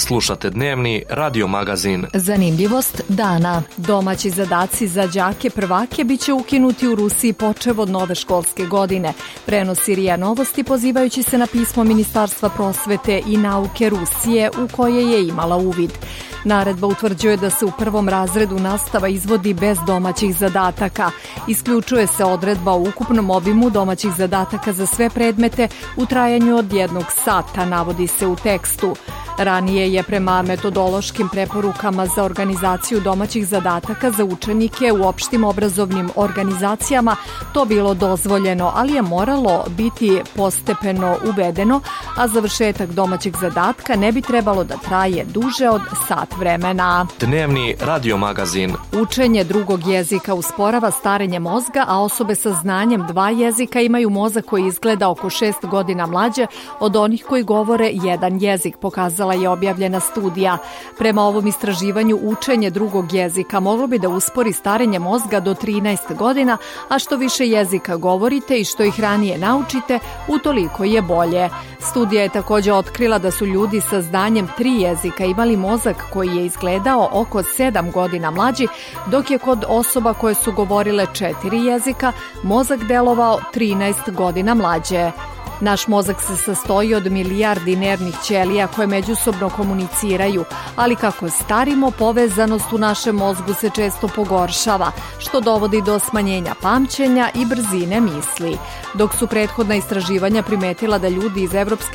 Slušate dnevni radio magazin. Zanimljivost dana. Domaći zadaci za đake prvake biće ukinuti u Rusiji počev od nove školske godine. Prenosi RIA Novosti pozivajući se na pismo Ministarstva prosvete i nauke Rusije u koje je imala uvid. Naredba utvrđuje da se u prvom razredu nastava izvodi bez domaćih zadataka. Isključuje se odredba o ukupnom obimu domaćih zadataka za sve predmete u trajanju od 1 sata, navodi se u tekstu. Ranije je prema metodološkim preporukama za organizaciju domaćih zadataka za učenike u opštim obrazovnim organizacijama to bilo dozvoljeno, ali je moralo biti postepeno uvedeno, a završetak domaćeg zadatka ne bi trebalo da traje duže od sat vremena. Dnevni radio magazin. Učenje drugog jezika usporava starenje mozga, a osobe sa znanjem 2 jezika imaju mozak koji izgleda oko 6 godina mlađe od onih koji govore jedan jezik, pokazala je objavljena studija. Prema ovom istraživanju učenje drugog jezika moglo bi da uspori starenje mozga do 13 godina, a što više jezika govorite i što ih ranije naučite, utoliko je bolje. Studija je također otkrila da su ljudi sa znanjem 3 jezika imali mozak koji je izgledao oko 7 godina mlađi, dok je kod osoba koje su govorile 4 jezika mozak delovao 13 godina mlađe. Naš mozak se sastoji od milijardi nervnih ćelija koje međusobno komuniciraju, ali kako starimo, povezanost u našem mozgu se često pogoršava, što dovodi do smanjenja pamćenja i brzine misli. Dok su prethodna istraživanja primetila da ljudi iz Evropske